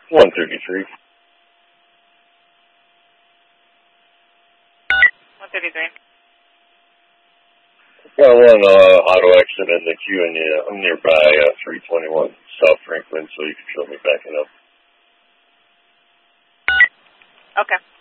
133. 133. Got one auto accident in the queue, and I'm nearby 321 South Franklin, so you can show me backing up. Okay.